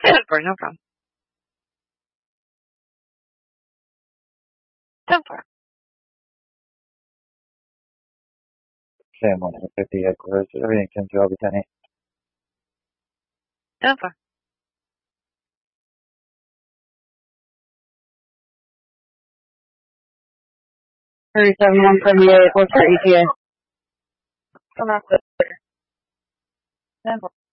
For no problem. 10-4. Sam 150 headquarters. Everything 10-12 to 10-8. 10-4. 37-178. What's your ETA? Come on, clear. 10-4.